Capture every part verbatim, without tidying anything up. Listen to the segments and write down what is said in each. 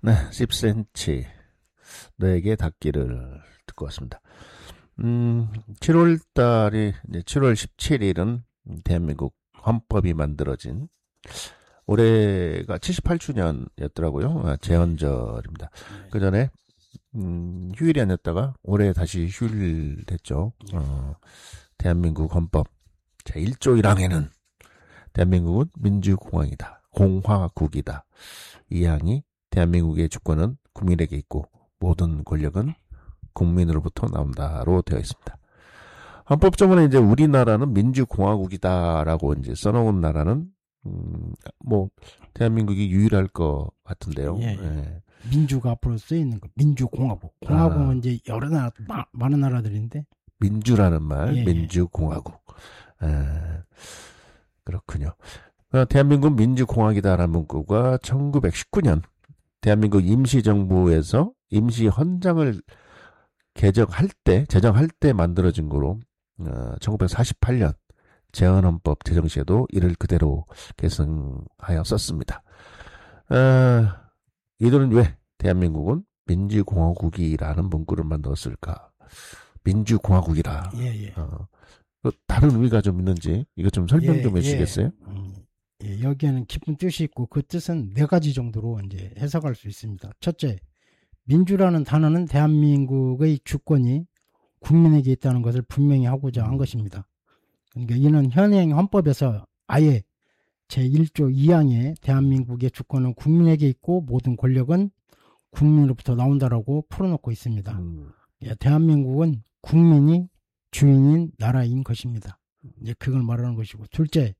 네, 십 센티미터 너에게 닿기를 듣고 왔습니다. 음, 칠월 달이, 이제 칠월 십칠일은 대한민국 헌법이 만들어진 올해가 칠십팔 주년이었더라고요. 아, 제헌절입니다. 네. 그 전에, 음, 휴일이 아니었다가 올해 다시 휴일 됐죠. 어, 대한민국 헌법 제일 조 일 항에는 대한민국은 민주공화국이다. 공화국이다. 이 항이 대한민국의 주권은 국민에게 있고 모든 권력은 국민으로부터 나온다로 되어 있습니다. 헌법적으로는 이제 우리나라는 민주공화국이다라고 이제 써놓은 나라는 음, 뭐 대한민국이 유일할 것 같은데요. 예, 예. 예. 민주가 앞으로 쓰여 있는 거 민주공화국. 공화국은 아. 이제 여러 나라 마, 많은 나라들인데 민주라는 말, 예, 민주공화국. 에, 그렇군요. 어, 대한민국 민주공화국이다라는 문구가 천구백십구 년 대한민국 임시정부에서 임시헌장을 개정할 때, 제정할 때 만들어진 거로 어, 천구백사십팔 년 제헌헌법 제정 시에도 이를 그대로 계승하여 썼습니다. 어, 이들은 왜 대한민국은 민주공화국이라는 문구를 만들었을까? 민주공화국이라. 예, 예. 어, 다른 의미가 좀 있는지 이거 좀 설명 예, 좀 해주시겠어요? 예. 음, 예, 여기에는 깊은 뜻이 있고 그 뜻은 네 가지 정도로 이제 해석할 수 있습니다. 첫째, 민주라는 단어는 대한민국의 주권이 국민에게 있다는 것을 분명히 하고자 한 것입니다. 그러니까 이는 현행 헌법에서 아예 제일 조 이 항에 대한민국의 주권은 국민에게 있고 모든 권력은 국민으로부터 나온다라고 풀어놓고 있습니다. 음. 예, 대한민국은 국민이 주인인 나라인 것입니다. 이제 그걸 말하는 것이고, 둘째,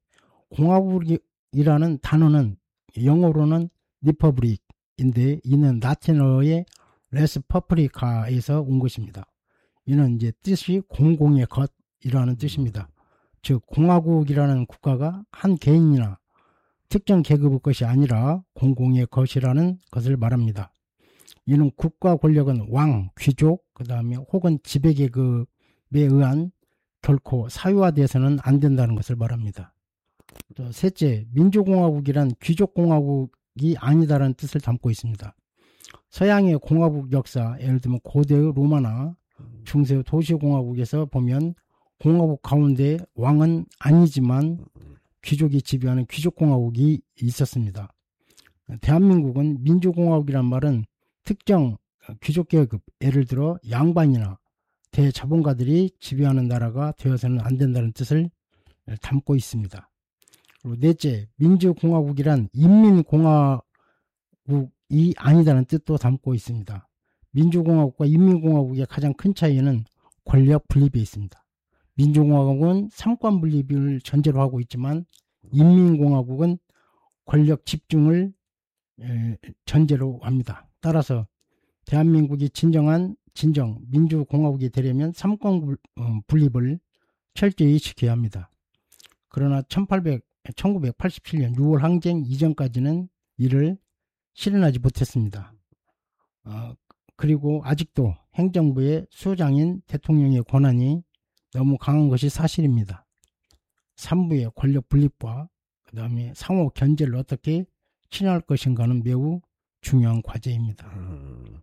공화국이라는 단어는 영어로는 리퍼블릭인데 이는 라틴어의 레스 퍼프리카에서 온 것입니다. 이는 이제 뜻이 공공의 것이라는 뜻입니다. 즉 공화국이라는 국가가 한 개인이나 특정 계급의 것이 아니라 공공의 것이라는 것을 말합니다. 이는 국가 권력은 왕, 귀족, 그 다음에 혹은 지배계급에 의한 결코 사유화돼서는 안 된다는 것을 말합니다. 또 셋째, 민주공화국이란 귀족공화국이 아니다라는 뜻을 담고 있습니다. 서양의 공화국 역사, 예를 들면 고대의 로마나 중세의 도시공화국에서 보면 공화국 가운데 왕은 아니지만 귀족이 지배하는 귀족공화국이 있었습니다. 대한민국은 민주공화국이란 말은 특정 귀족계급, 예를 들어 양반이나 대자본가들이 지배하는 나라가 되어서는 안 된다는 뜻을 담고 있습니다. 그리고 넷째, 민주공화국이란 인민공화국이 아니다는 뜻도 담고 있습니다. 민주공화국과 인민공화국의 가장 큰 차이는 권력 분립에 있습니다. 민주공화국은 삼권 분립을 전제로 하고 있지만 인민공화국은 권력 집중을 전제로 합니다. 따라서 대한민국이 진정한 진정 민주공화국이 되려면 삼권 분립을 철저히 지켜야 합니다. 그러나 천구백팔십칠 년 유월 항쟁 이전까지는 이를 실현하지 못했습니다. 어, 그리고 아직도 행정부의 수장인 대통령의 권한이 너무 강한 것이 사실입니다. 삼부의 권력 분립과 그 다음에 상호 견제를 어떻게 실현할 것인가는 매우 중요한 과제입니다. 음,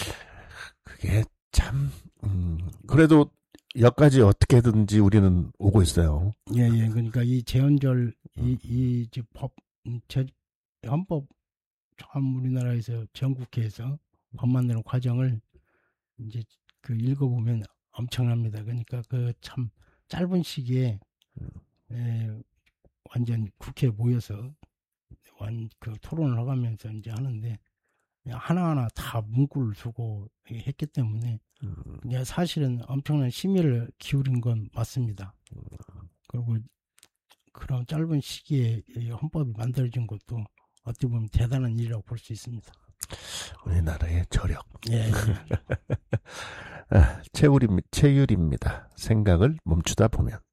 그게 참 음, 그래도 여기까지 어떻게든지 우리는 오고 있어요. 예, 예. 그러니까 이 제헌절, 이, 이, 이 법, 제, 헌법, 참 우리나라에서 전국회에서 법 만드는 과정을 이제 그 읽어보면 엄청납니다. 그러니까 그 참 짧은 시기에 에, 완전 국회에 모여서 완 그 토론을 하면서 이제 하는데 하나하나 다 문구를 주고 했기 때문에 음. 사실은 엄청난 심의를 기울인 건 맞습니다. 음. 그리고 그런 짧은 시기에 헌법이 만들어진 것도 어떻게 보면 대단한 일이라고 볼 수 있습니다. 우리나라의 저력. 예. 예. 아, 최율입니다. 생각을 멈추다 보면.